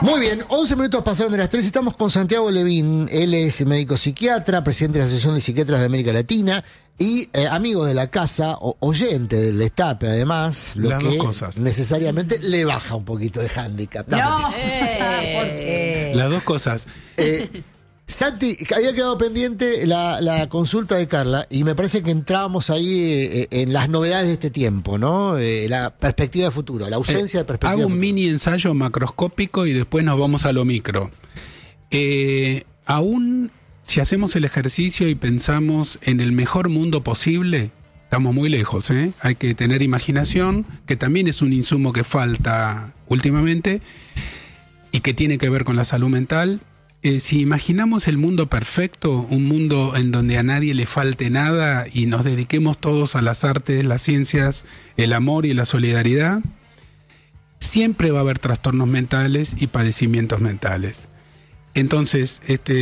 Muy bien, 11 minutos pasaron de las 3. Estamos con Santiago Levín. Él es médico psiquiatra, presidente de la Asociación de Psiquiatras de América Latina y amigo de la casa, oyente del Destape, además. Lo Las que dos cosas. necesariamente le baja un poquito el hándicap. No. ¿Por qué? Las dos cosas. Santi, había quedado pendiente la consulta de Carla y me parece que entrábamos ahí en las novedades de este tiempo, ¿no? La perspectiva de futuro, la ausencia de perspectiva Hago de un futuro. mini ensayo macroscópico y después nos vamos a lo micro. Aún si hacemos el ejercicio y pensamos en el mejor mundo posible, estamos muy lejos, ¿eh? Hay que tener imaginación, que también es un insumo que falta últimamente y que tiene que ver con la salud mental. Si imaginamos el mundo perfecto, un mundo en donde a nadie le falte nada y nos dediquemos todos a las artes, las ciencias, el amor y la solidaridad, siempre va a haber trastornos mentales y padecimientos mentales. Entonces,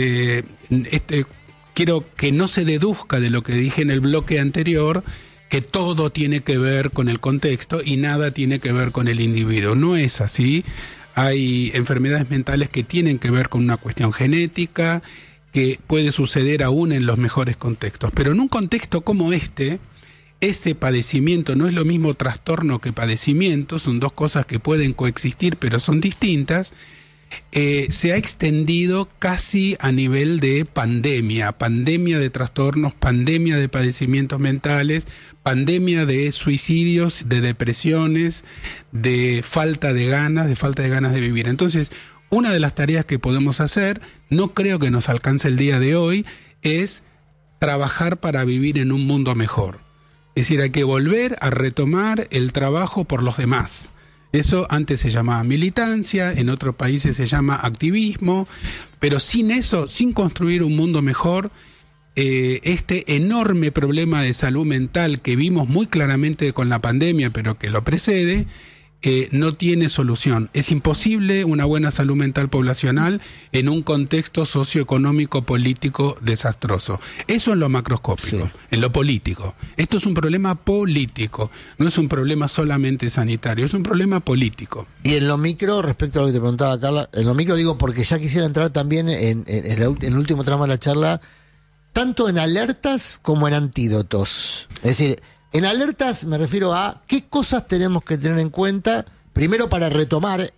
quiero que no se deduzca de lo que dije en el bloque anterior que todo tiene que ver con el contexto y nada tiene que ver con el individuo. No es así. Hay enfermedades mentales que tienen que ver con una cuestión genética, que puede suceder aún en los mejores contextos. Pero en un contexto como ese padecimiento no es lo mismo trastorno que padecimiento, son dos cosas que pueden coexistir pero son distintas. Se ha extendido casi a nivel de pandemia de trastornos, pandemia de padecimientos mentales, pandemia de suicidios, de depresiones, de falta de ganas de vivir. Entonces, una de las tareas que podemos hacer, no creo que nos alcance el día de hoy, es trabajar para vivir en un mundo mejor. Es decir, hay que volver a retomar el trabajo por los demás. Eso antes se llamaba militancia, en otros países se llama activismo, pero sin eso, sin construir un mundo mejor, este enorme problema de salud mental que vimos muy claramente con la pandemia, pero que lo precede, no tiene solución. Es imposible una buena salud mental poblacional en un contexto socioeconómico político desastroso. Eso en lo macroscópico, sí. En lo político. Esto es un problema político, no es un problema solamente sanitario, es un problema político. Y en lo micro, respecto a lo que te preguntaba Carla, en lo micro digo porque ya quisiera entrar también en el último tramo de la charla, tanto en alertas como en antídotos. Es decir, en alertas me refiero a qué cosas tenemos que tener en cuenta, primero para retomar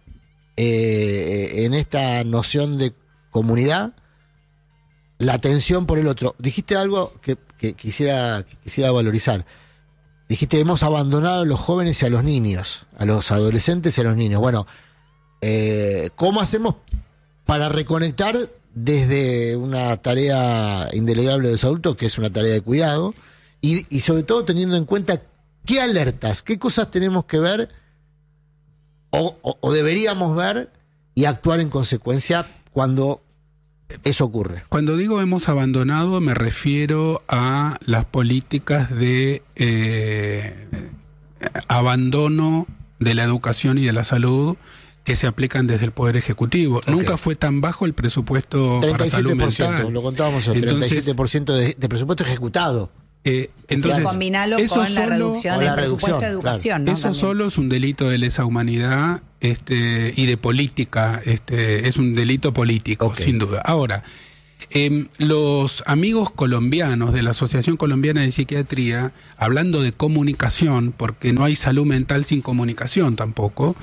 en esta noción de comunidad la atención por el otro. Dijiste algo que quisiera valorizar. Dijiste, hemos abandonado a los jóvenes y a los niños, a los adolescentes y a los niños. Bueno, ¿cómo hacemos para reconectar desde una tarea indelegable de los adultos, que es una tarea de cuidado? Y sobre todo teniendo en cuenta qué alertas, qué cosas tenemos que ver o deberíamos ver y actuar en consecuencia cuando eso ocurre. Cuando digo hemos abandonado me refiero a las políticas de abandono de la educación y de la salud que se aplican desde el Poder Ejecutivo. Okay. Nunca fue tan bajo el presupuesto para salud mental. Lo contábamos, el 37% de presupuesto ejecutado. Entonces, combinarlo con la reducción del presupuesto de educación, claro. ¿no? Eso También. Solo es un delito de lesa humanidad y de política, es un delito político, okay. Sin duda. Ahora, los amigos colombianos de la Asociación Colombiana de Psiquiatría, hablando de comunicación, porque no hay salud mental sin comunicación tampoco,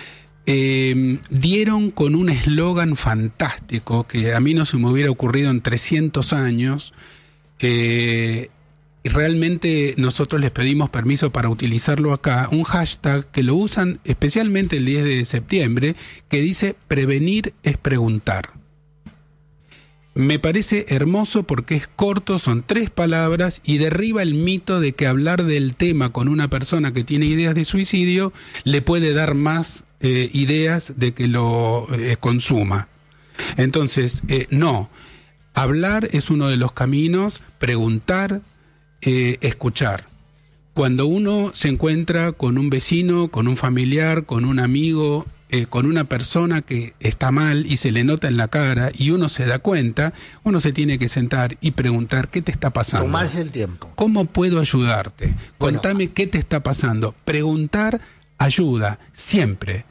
dieron con un eslogan fantástico que a mí no se me hubiera ocurrido en 300 años. Y realmente nosotros les pedimos permiso para utilizarlo acá, un hashtag que lo usan especialmente el 10 de septiembre, que dice prevenir es preguntar. Me parece hermoso porque es corto, son 3 palabras y derriba el mito de que hablar del tema con una persona que tiene ideas de suicidio le puede dar más ideas de que lo consuma. Entonces, no. Hablar es uno de los caminos, preguntar, escuchar. Cuando uno se encuentra con un vecino, con un familiar, con un amigo, con una persona que está mal y se le nota en la cara y uno se da cuenta, uno se tiene que sentar y preguntar qué te está pasando. Tomarse el tiempo. ¿Cómo puedo ayudarte? Contame qué te está pasando. Preguntar ayuda, siempre.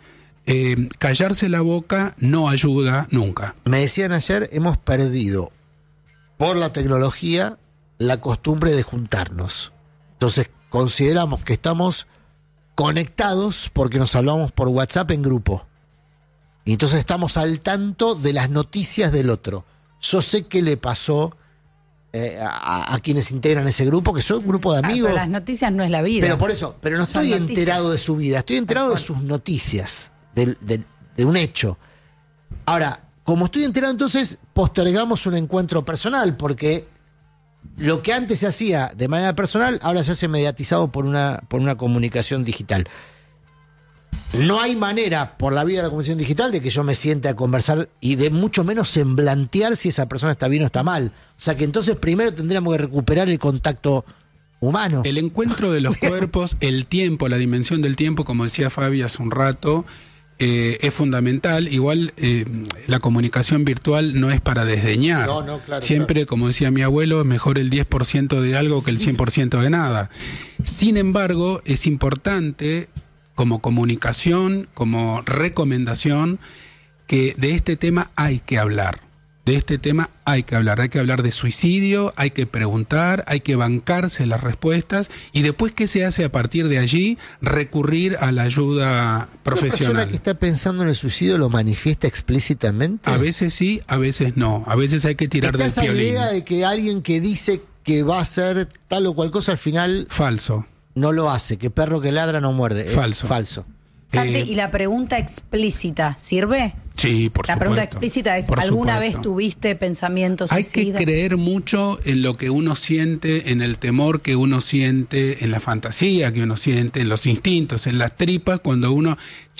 callarse la boca no ayuda nunca. Me decían ayer, hemos perdido por la tecnología la costumbre de juntarnos. Entonces consideramos que estamos conectados porque nos hablamos por WhatsApp en grupo. Y entonces estamos al tanto de las noticias del otro. Yo sé qué le pasó a quienes integran ese grupo, que son un grupo de amigos. Pero las noticias no es la vida. Pero por eso, pero no estoy enterado de su vida, estoy enterado de sus noticias, de un hecho. Ahora, como estoy enterado, entonces postergamos un encuentro personal, porque lo que antes se hacía de manera personal, ahora se hace mediatizado por una comunicación digital. No hay manera, por la vía de la comunicación digital, de que yo me siente a conversar y de mucho menos semblantear si esa persona está bien o está mal. O sea que entonces primero tendríamos que recuperar el contacto humano. El encuentro de los cuerpos, el tiempo, la dimensión del tiempo, como decía Fabi hace un rato, es fundamental. Igual la comunicación virtual no es para desdeñar. No, claro. Siempre, como decía mi abuelo, es mejor el 10% de algo que el 100% de nada. Sin embargo, es importante, como comunicación, como recomendación, que de este tema hay que hablar. De este tema hay que hablar de suicidio, hay que preguntar, hay que bancarse las respuestas y después, ¿qué se hace a partir de allí? Recurrir a la ayuda profesional. ¿La persona que está pensando en el suicidio lo manifiesta explícitamente? A veces sí, a veces no. A veces hay que tirar del piolín. ¿Está esa idea de que alguien que dice que va a hacer tal o cual cosa al final... Falso. No lo hace, que perro que ladra no muerde. Falso. Santi, ¿y la pregunta explícita sirve? Sí, por supuesto. La pregunta explícita es, ¿alguna vez tuviste pensamientos Hay suicidas? que creer mucho en lo que uno siente, en el temor que uno siente, en la fantasía que uno siente, en los instintos, en las tripas, cuando uno,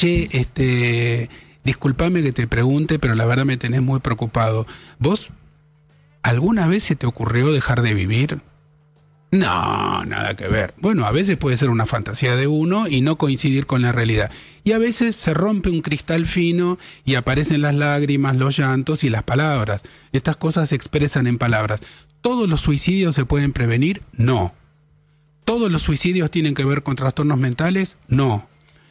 discúlpame que te pregunte, pero la verdad me tenés muy preocupado. ¿Vos alguna vez se te ocurrió dejar de vivir? No, nada que ver. Bueno, a veces puede ser una fantasía de uno y no coincidir con la realidad. Y a veces se rompe un cristal fino y aparecen las lágrimas, los llantos y las palabras. Estas cosas se expresan en palabras. ¿Todos los suicidios se pueden prevenir? No. ¿Todos los suicidios tienen que ver con trastornos mentales? No.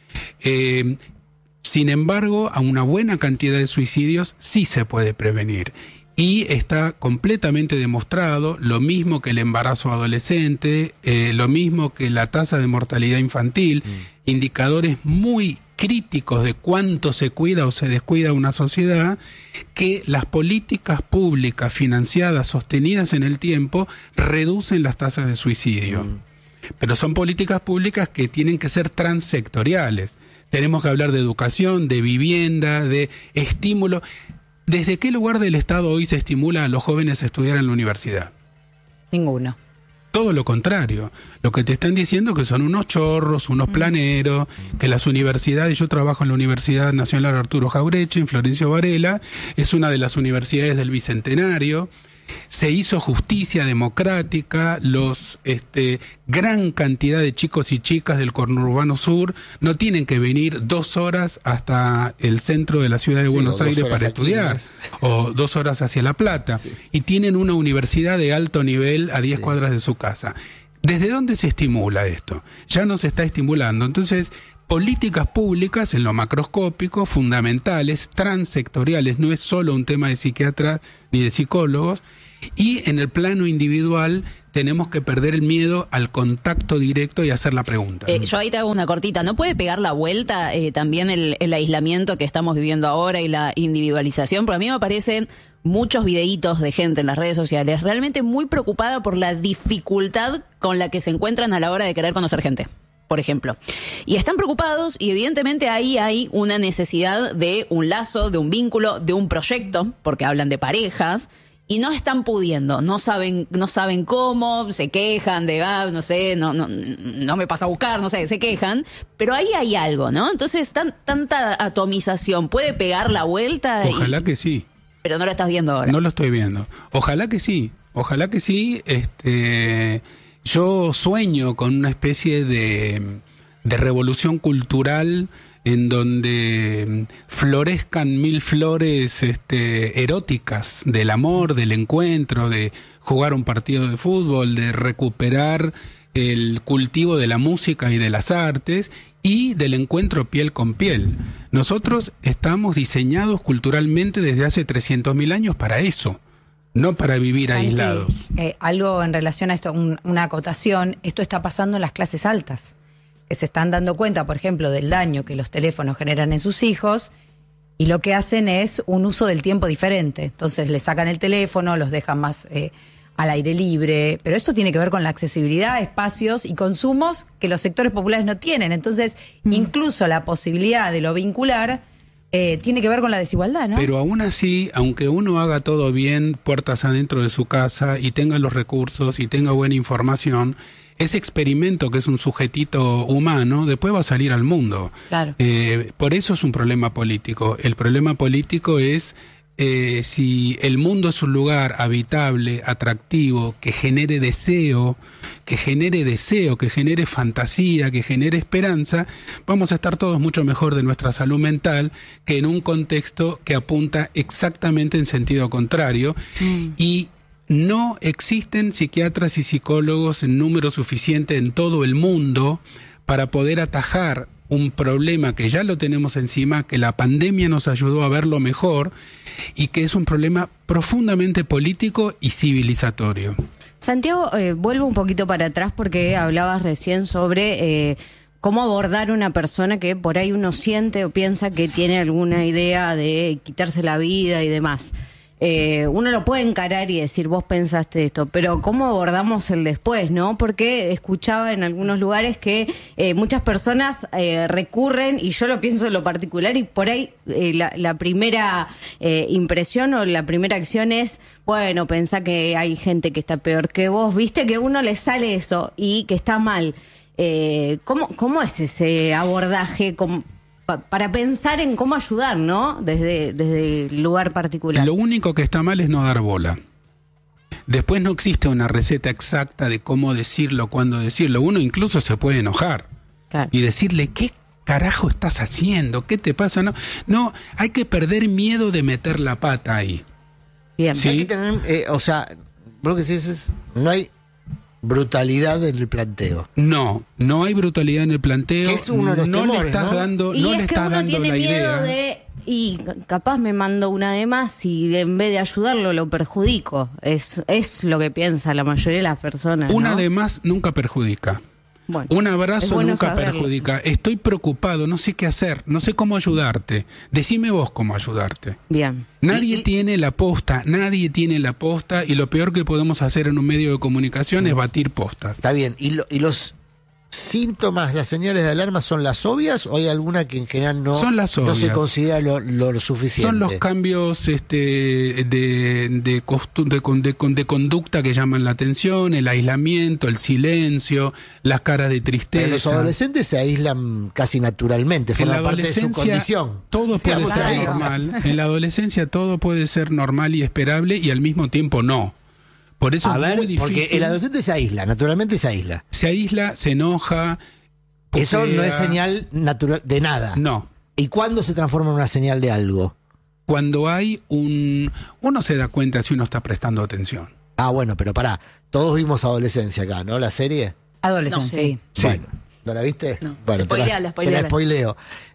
Sin embargo, a una buena cantidad de suicidios sí se puede prevenir. Y está completamente demostrado, lo mismo que el embarazo adolescente, lo mismo que la tasa de mortalidad infantil, indicadores muy críticos de cuánto se cuida o se descuida una sociedad, que las políticas públicas financiadas, sostenidas en el tiempo, reducen las tasas de suicidio. Pero son políticas públicas que tienen que ser transsectoriales. Tenemos que hablar de educación, de vivienda, de estímulo. ¿Desde qué lugar del Estado hoy se estimula a los jóvenes a estudiar en la universidad? Ninguno. Todo lo contrario. Lo que te están diciendo que son unos chorros, unos planeros, que las universidades, yo trabajo en la Universidad Nacional Arturo Jaureche, en Florencio Varela, es una de las universidades del Bicentenario. Se hizo justicia democrática, gran cantidad de chicos y chicas del conurbano sur no tienen que venir 2 horas hasta el centro de la ciudad de Buenos Aires para estudiar, o 2 horas hacia La Plata, y tienen una universidad de alto nivel a 10 cuadras de su casa. ¿Desde dónde se estimula esto? Ya no se está estimulando. Entonces, políticas públicas en lo macroscópico, fundamentales, transsectoriales, no es solo un tema de psiquiatras ni de psicólogos, y en el plano individual tenemos que perder el miedo al contacto directo y hacer la pregunta. Yo ahí te hago una cortita. ¿No puede pegar la vuelta también el aislamiento que estamos viviendo ahora y la individualización? Porque a mí me aparecen muchos videitos de gente en las redes sociales realmente muy preocupada por la dificultad con la que se encuentran a la hora de querer conocer gente, por ejemplo. Y están preocupados y evidentemente ahí hay una necesidad de un lazo, de un vínculo, de un proyecto, porque hablan de parejas, y no están pudiendo, no saben cómo, se quejan de, no sé, no me pasa a buscar, no sé, se quejan, pero ahí hay algo, ¿no? Entonces, tanta atomización, ¿puede pegar la vuelta? Ojalá que sí. Pero no lo estás viendo ahora. No lo estoy viendo. Ojalá que sí. Yo sueño con una especie de revolución cultural en donde florezcan 1000 flores eróticas del amor, del encuentro, de jugar un partido de fútbol, de recuperar el cultivo de la música y de las artes, y del encuentro piel con piel. Nosotros estamos diseñados culturalmente desde hace 300.000 años para eso, no para vivir Santi, aislados. Algo en relación a esto, una acotación, esto está pasando en las clases altas, que se están dando cuenta, por ejemplo, del daño que los teléfonos generan en sus hijos, y lo que hacen es un uso del tiempo diferente. Entonces le sacan el teléfono, los dejan más al aire libre, pero esto tiene que ver con la accesibilidad a espacios y consumos que los sectores populares no tienen. Entonces, incluso la posibilidad de lo vincular tiene que ver con la desigualdad, ¿no? Pero aún así, aunque uno haga todo bien, puertas adentro de su casa, y tenga los recursos y tenga buena información, ese experimento, que es un sujetito humano, después va a salir al mundo. Claro. Por eso es un problema político. El problema político es si el mundo es un lugar habitable, atractivo, que genere deseo, que genere fantasía, que genere esperanza, vamos a estar todos mucho mejor de nuestra salud mental que en un contexto que apunta exactamente en sentido contrario. Y no existen psiquiatras y psicólogos en número suficiente en todo el mundo para poder atajar un problema que ya lo tenemos encima, que la pandemia nos ayudó a verlo mejor, y que es un problema profundamente político y civilizatorio. Santiago, vuelvo un poquito para atrás porque hablabas recién sobre cómo abordar a una persona que por ahí uno siente o piensa que tiene alguna idea de quitarse la vida y demás. Uno lo puede encarar y decir, vos pensaste esto, pero ¿cómo abordamos el después, no? Porque escuchaba en algunos lugares que muchas personas recurren, y yo lo pienso en lo particular, y por ahí la primera impresión o la primera acción es, bueno, pensá que hay gente que está peor que vos, viste que a uno le sale eso y que está mal. ¿Cómo es ese abordaje para pensar en cómo ayudar, ¿no? Desde el lugar particular. Lo único que está mal es no dar bola. Después no existe una receta exacta de cómo decirlo, cuándo decirlo. Uno incluso se puede enojar. Claro. Y decirle, ¿qué carajo estás haciendo? ¿Qué te pasa? No, hay que perder miedo de meter la pata ahí. Bien. Sí. Hay que tener, o sea, vos lo que decís es, no hay brutalidad en el planteo. No hay brutalidad en el planteo. Que es uno de los no temores, le estás ¿no? dando, Y no es le que estás uno dando tiene la miedo idea. y capaz me mando una de más y en vez de ayudarlo lo perjudico. Es lo que piensa la mayoría de las personas, Una ¿no? de más nunca perjudica. Bueno, Un es abrazo bueno nunca saberlo. perjudica. Estoy preocupado, no sé qué hacer, no sé cómo ayudarte. Decime vos cómo ayudarte. Bien. Nadie tiene la posta, y lo peor que podemos hacer en un medio de comunicación es batir postas. Está bien. ¿Y los síntomas, las señales de alarma son las obvias o hay alguna que en general Son las no se obvias. considera lo suficiente? Son los cambios de conducta que llaman la atención, el aislamiento, el silencio, las caras de tristeza. Pero los adolescentes se aislan casi naturalmente, En la forma parte de su adolescencia condición. todo puede Digamos, ser ahí. normal. En la adolescencia todo puede ser normal y esperable, y al mismo tiempo no. Por eso A es ver, muy difícil. porque el adolescente se aísla, naturalmente se aísla. Se aísla, se enoja. Eso no es posea. señal natural de nada. No. ¿Y cuándo se transforma en una señal de algo? Cuando hay uno se da cuenta si uno está prestando atención. Ah, bueno, pero pará. Todos vimos Adolescencia acá, ¿no? La serie. Adolescencia, No, sí. Sí. Bueno, ¿no la viste? No. Bueno, Spoileala, te la spoileo.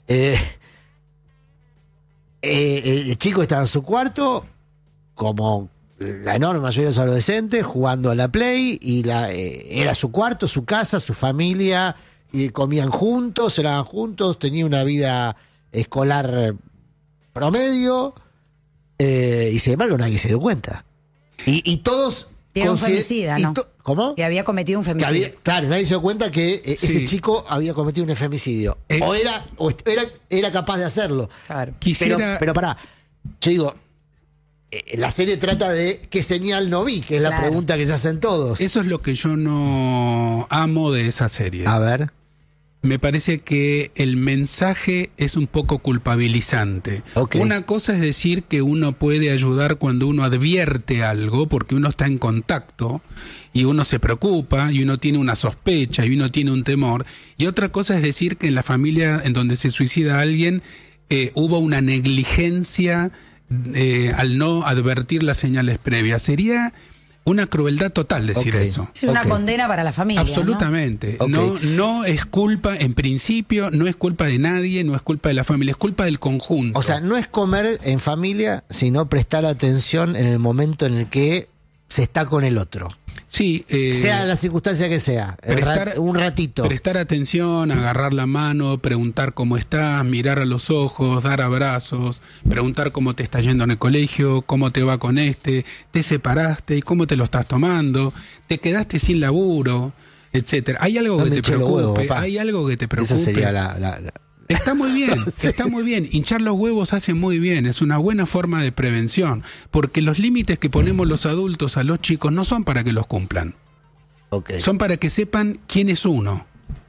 El chico estaba en su cuarto, como la enorme mayoría de los adolescentes, jugando a la Play, y era su cuarto, su casa, su familia, y comían juntos, cenaban juntos, tenía una vida escolar promedio, y sin embargo nadie se dio cuenta. Y todos... Era un consider- femicida, y ¿no? ¿Cómo? Que había cometido un Que femicidio. claro, nadie se dio cuenta que ese Sí. chico había cometido un femicidio. O era capaz de hacerlo. Claro. Quisiera... Pero pará, yo digo, la serie trata de qué señal no vi, que es la Claro. pregunta que se hacen todos. Eso es lo que yo no amo de esa serie. A ver. Me parece que el mensaje es un poco culpabilizante. Ok. Una cosa es decir que uno puede ayudar cuando uno advierte algo, porque uno está en contacto y uno se preocupa y uno tiene una sospecha y uno tiene un temor. Y otra cosa es decir que en la familia en donde se suicida alguien hubo una negligencia al no advertir las señales previas. Sería una crueldad total decir Ok. eso. Es una Ok. condena para la familia. Absolutamente. Ok. No es culpa, en principio, no es culpa de nadie, no es culpa de la familia, es culpa del conjunto. O sea, no es comer en familia, sino prestar atención en el momento en el que se está con el otro. sí, Sea la circunstancia que sea. Un ratito. Prestar atención, agarrar la mano, preguntar cómo estás, mirar a los ojos, dar abrazos, preguntar cómo te está yendo en el colegio, cómo te va con te separaste y cómo te lo estás tomando, te quedaste sin laburo, etcétera. ¿Hay algo No que me te eché los preocupe? huevos, papá. ¿Hay algo que te preocupe? Esa sería la... Está muy bien, Sí. está muy bien. Hinchar los huevos hace muy bien, es una buena forma de prevención, porque los límites que ponemos los adultos a los chicos no son para que los cumplan, Ok. son para que sepan quién es uno.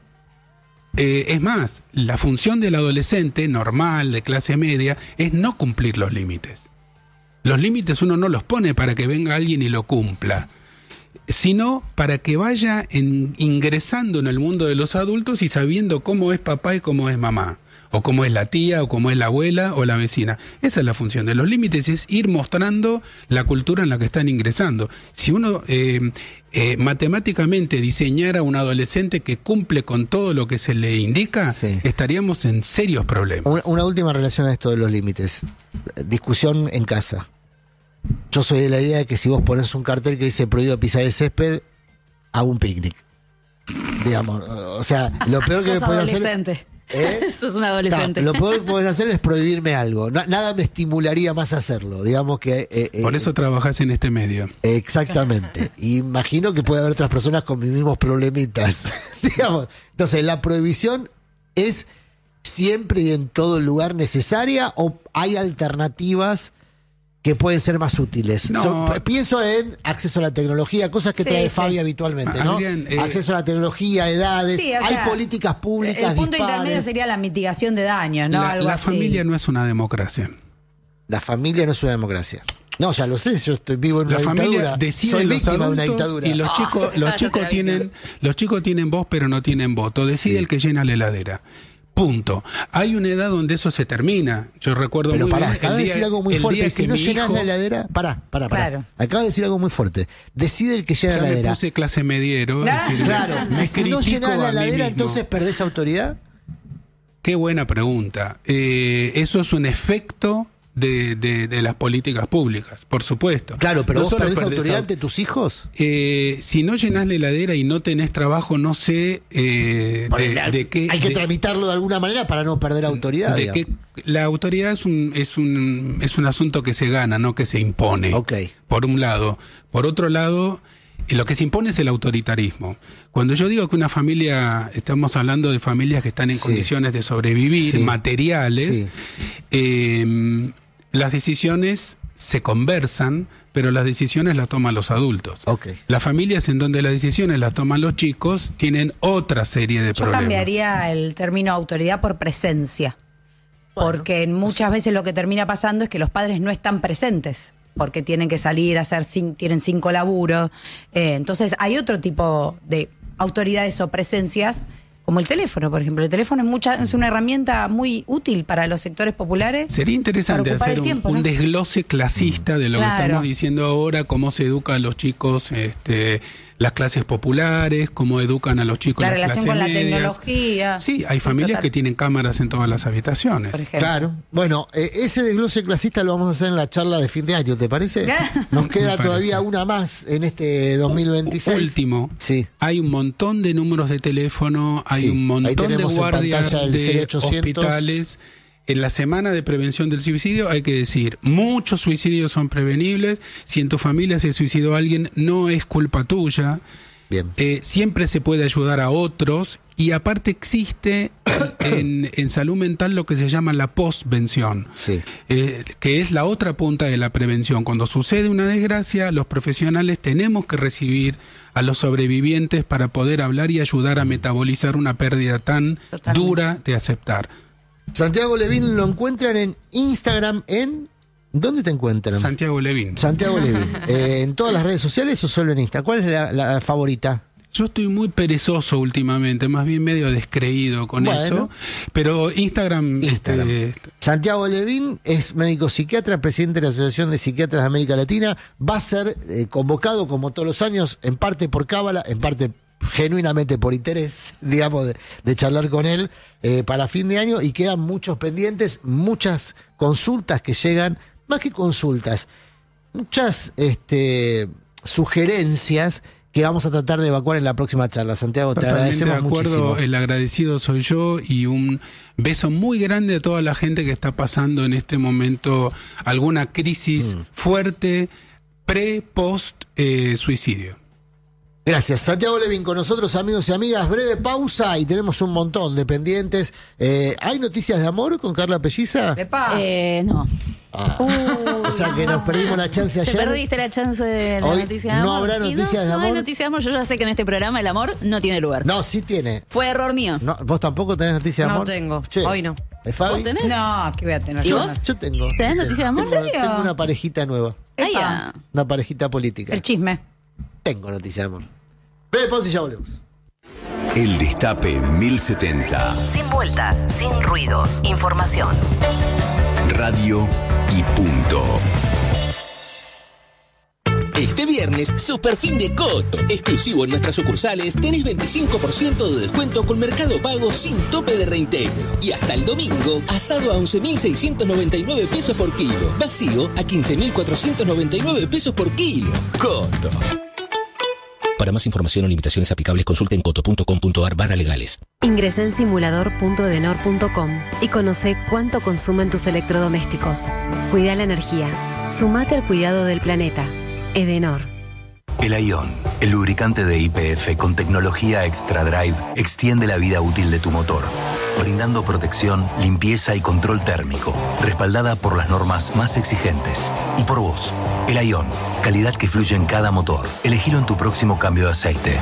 Es más, la función del adolescente normal, de clase media, es no cumplir los límites. Los límites uno no los pone para que venga alguien y lo cumpla, sino para que vaya ingresando en el mundo de los adultos y sabiendo cómo es papá y cómo es mamá, o cómo es la tía, o cómo es la abuela o la vecina. Esa es la función de los límites, es ir mostrando la cultura en la que están ingresando. Si uno matemáticamente diseñara un adolescente que cumple con todo lo que se le indica, Sí. estaríamos en serios problemas. Una última relación a esto de los límites. Discusión en casa. Yo soy de la idea de que si vos pones un cartel que dice prohibido pisar el césped, hago un picnic. Digamos, o sea, lo peor que me Sos puedes hacer... adolescente. ¿Eh? Sos un adolescente. Lo peor que puedes hacer es prohibirme algo. Nada me estimularía más a hacerlo. Digamos que... Por eso trabajás en este medio. Exactamente. Imagino que puede haber otras personas con mis mismos problemitas. Digamos. Entonces, ¿la prohibición es siempre y en todo lugar necesaria o hay alternativas que pueden ser más útiles? No. Pienso en acceso a la tecnología, cosas que Sí, trae sí. Fabi habitualmente, ¿no? Adrián, Acceso a la tecnología, edades, Sí, o hay sea, políticas públicas El punto dispares. intermedio sería la mitigación de daños, ¿no? Algo La así. familia no es una democracia. La familia no es una democracia. No, ya lo sé, yo estoy vivo en La una familia dictadura. decide Soy los víctima de una adultos dictadura. y los chicos, los chicos tienen voz pero no tienen voto. Decide Sí. el que llena la heladera. Punto. Hay una edad donde eso se termina. Yo recuerdo Pero muy pará, bien acabas de decir algo muy el fuerte. día Y si que no mi llenas hijo- la heladera, pará. Claro. Acabas de decir algo muy fuerte. Decide el que llena ya la me heladera. puse clase mediero. es decir, Claro, me y si no critico llenas la a mí heladera, mismo. entonces perdés autoridad. Qué buena pregunta. Eso es un efecto de las políticas públicas, por supuesto. Claro, pero No vos solo perdés perdés autoridad au- ante tus hijos. Si no llenas la heladera y no tenés trabajo, no sé de qué... Hay que de- tramitarlo de alguna manera para no perder autoridad. de digamos. que la autoridad es un asunto que se gana, no que se impone. Ok. Por un lado. Por otro lado, lo que se impone es el autoritarismo. Cuando yo digo que una familia, estamos hablando de familias que están en Sí. condiciones de sobrevivir, Sí. materiales, Sí. las decisiones se conversan, pero las decisiones las toman los adultos. Ok. Las familias en donde las decisiones las toman los chicos tienen otra serie de Yo problemas. cambiaría el término autoridad por presencia. Bueno, Porque muchas veces lo que termina pasando es que los padres no están presentes. Porque tienen que salir a hacer, tienen 5 laburos. Entonces hay otro tipo de autoridades o presencias, como el teléfono, por ejemplo. El teléfono es una herramienta muy útil para los sectores populares. Sería interesante para ocupar hacer el tiempo, un ¿no? desglose clasista de lo que Claro. estamos diciendo ahora, cómo se educa a los chicos, las clases populares, cómo educan a los chicos La las relación clases con la medias. tecnología. Sí, hay familias total. que tienen cámaras en todas las habitaciones. Por ejemplo. Claro. Bueno, ese desglose clasista lo vamos a hacer en la charla de fin de año, ¿te parece? Nos queda Me parece. todavía una más en este 2026. Último, Sí. hay un montón de números de teléfono, hay Sí, un ahí montón de tenemos en guardias pantalla el de 0800. hospitales. En la semana de prevención del suicidio hay que decir, muchos suicidios son prevenibles. Si en tu familia se suicidó alguien, no es culpa tuya. Bien. Siempre se puede ayudar a otros y aparte existe en salud mental lo que se llama la postvención, Sí. que es la otra punta de la prevención. Cuando sucede una desgracia, los profesionales tenemos que recibir a los sobrevivientes para poder hablar y ayudar a metabolizar una pérdida tan Totalmente. dura de aceptar. Santiago Levín lo encuentran en Instagram en... ¿Dónde te encuentran? Santiago Levín. Santiago Levín. ¿En todas las redes sociales o solo en Instagram? ¿Cuál es la favorita? Yo estoy muy perezoso últimamente, más bien medio descreído con eso, pero Instagram. Santiago Levín es médico psiquiatra, presidente de la Asociación de Psiquiatras de América Latina. Va a ser convocado, como todos los años, en parte por cábala, en parte genuinamente por interés, digamos, de charlar con él para fin de año, y quedan muchos pendientes, muchas consultas que llegan, más que consultas, muchas sugerencias que vamos a tratar de evacuar en la próxima charla. Santiago, te agradecemos muchísimo. Totalmente de acuerdo, el agradecido soy yo, y un beso muy grande a toda la gente que está pasando en este momento alguna crisis fuerte, post suicidio. Gracias. Santiago Levín con nosotros, amigos y amigas. Breve pausa y tenemos un montón de pendientes. ¿Hay noticias de amor con Carla Pelliza? No. O sea que nos perdimos la chance ayer. Te perdiste la chance de la Hoy noticia de amor. no habrá noticias de amor. No hay noticias de amor. Yo ya sé que en este programa el amor no tiene lugar. No, sí tiene. Fue error mío. No, ¿vos tampoco tenés noticias de amor? No tengo. Che, Hoy no. ¿Fabi? ¿Vos tenés? No, ¿qué voy a tener? ¿Y yo? vos? Yo tengo. ¿Tenés noticias de amor? Tengo, ¿En serio? tengo una parejita nueva. Ah, ya. Una parejita política. El chisme. Tengo noticias de amor. Breve pausa y ya volvemos. El Destape 1070. Sin vueltas, sin ruidos. Información. Radio y punto. Este viernes, super fin de Coto. Exclusivo en nuestras sucursales, tenés 25% de descuento con Mercado Pago sin tope de reintegro. Y hasta el domingo, asado a 11.699 pesos por kilo. Vacío a 15.499 pesos por kilo. Coto. Para más información o limitaciones aplicables, consulten coto.com.ar/legales. Ingresa en simulador.edenor.com y conoce cuánto consumen tus electrodomésticos. Cuida la energía. Sumate al cuidado del planeta. Edenor. El Ion, el lubricante de YPF con tecnología Extra Drive, extiende la vida útil de tu motor, brindando protección, limpieza y control térmico, respaldada por las normas más exigentes. Y por vos, el Ion, calidad que fluye en cada motor. Elegilo en tu próximo cambio de aceite.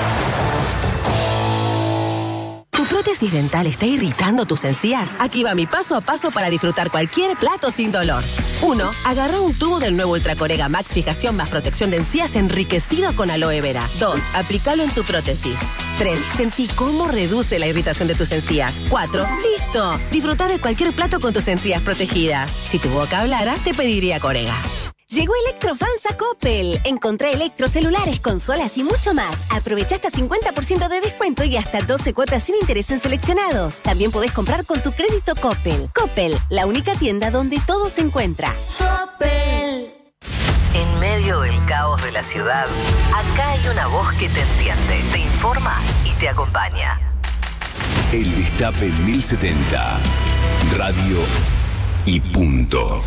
¿Tu prótesis dental está irritando tus encías? Aquí va mi paso a paso para disfrutar cualquier plato sin dolor. 1. Agarra un tubo del nuevo Ultracorega Max Fijación más protección de encías enriquecido con aloe vera. 2. Aplícalo en tu prótesis. 3. Sentí cómo reduce la irritación de tus encías. 4. ¡Listo! Disfruta de cualquier plato con tus encías protegidas. Si tu boca hablara, te pediría Corega. Llegó Electrofans a Coppel. Encontrá electrocelulares, consolas y mucho más. Aprovecha hasta 50% de descuento y hasta 12 cuotas sin interés en seleccionados. También podés comprar con tu crédito Coppel. Coppel, la única tienda donde todo se encuentra. Coppel. En medio del caos de la ciudad, acá hay una voz que te entiende, te informa y te acompaña. El Destape 1070. Radio y punto.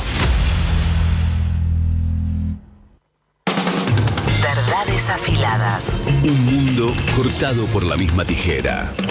Verdades afiladas. Un mundo cortado por la misma tijera.